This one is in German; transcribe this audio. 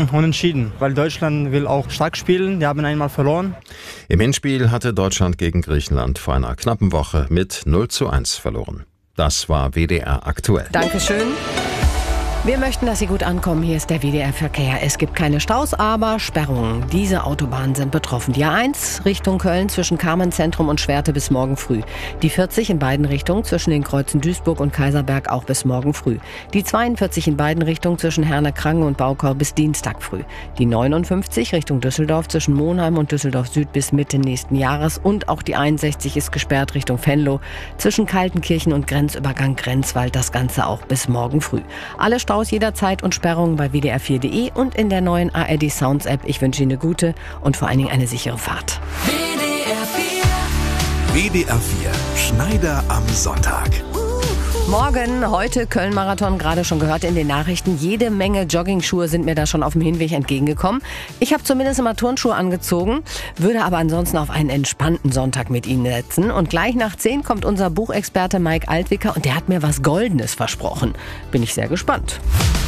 sagen unentschieden, weil Deutschland will auch stark spielen. Die haben einmal verloren. Im Hinspiel hatte Deutschland gegen Griechenland vor einer knappen Woche mit 0:1 verloren. Das war WDR aktuell. Dankeschön. Wir möchten, dass Sie gut ankommen. Hier ist der WDR-Verkehr. Es gibt keine Staus, aber Sperrungen. Diese Autobahnen sind betroffen. Die A1 Richtung Köln zwischen Carmen-Zentrum und Schwerte bis morgen früh. Die 40 in beiden Richtungen zwischen den Kreuzen Duisburg und Kaiserberg auch bis morgen früh. Die 42 in beiden Richtungen zwischen Herne-Krange und Baukau bis Dienstag früh. Die 59 Richtung Düsseldorf zwischen Monheim und Düsseldorf Süd bis Mitte nächsten Jahres. Und auch die 61 ist gesperrt Richtung Venlo zwischen Kaltenkirchen und Grenzübergang Grenzwald. Das Ganze auch bis morgen früh. Alle Staus jederzeit und Sperrungen bei WDR4.de und in der neuen ARD Sounds App. Ich wünsche Ihnen eine gute und vor allen Dingen eine sichere Fahrt. WDR 4 Schneider am Sonntag. Morgen, heute Köln-Marathon, gerade schon gehört in den Nachrichten. Jede Menge Joggingschuhe sind mir da schon auf dem Hinweg entgegengekommen. Ich habe zumindest immer Turnschuhe angezogen, würde aber ansonsten auf einen entspannten Sonntag mit Ihnen setzen. Und gleich nach 10 kommt unser Buchexperte Mike Altwicker und der hat mir was Goldenes versprochen. Bin ich sehr gespannt.